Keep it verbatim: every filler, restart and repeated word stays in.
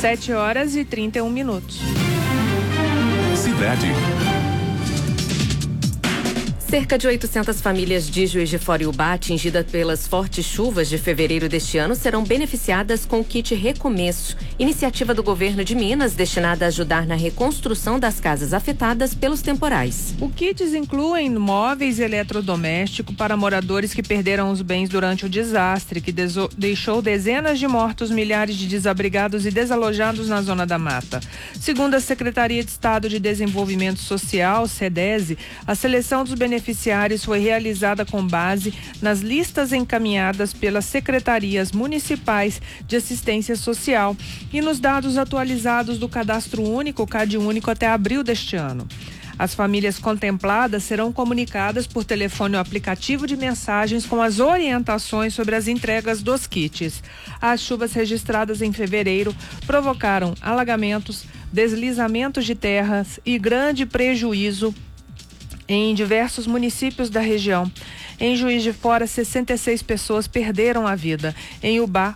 sete horas e trinta e um minutos. Cidade. Cerca de oitocentas famílias de Juiz de Fora e Ubá, atingidas pelas fortes chuvas de fevereiro deste ano, serão beneficiadas com o kit Recomeço, iniciativa do governo de Minas destinada a ajudar na reconstrução das casas afetadas pelos temporais. O kit inclui móveis e eletrodoméstico para moradores que perderam os bens durante o desastre, que deso- deixou dezenas de mortos, milhares de desabrigados e desalojados na Zona da Mata. Segundo a Secretaria de Estado de Desenvolvimento Social, SEDESE, a seleção dos beneficiários beneficiários foi realizada com base nas listas encaminhadas pelas secretarias municipais de assistência social e nos dados atualizados do Cadastro Único, CAD Único, até abril deste ano. As famílias contempladas serão comunicadas por telefone ou aplicativo de mensagens com as orientações sobre as entregas dos kits. As chuvas registradas em fevereiro provocaram alagamentos, deslizamentos de terras e grande prejuízo em diversos municípios da região. Em Juiz de Fora, sessenta e seis pessoas perderam a vida. Em Ubá,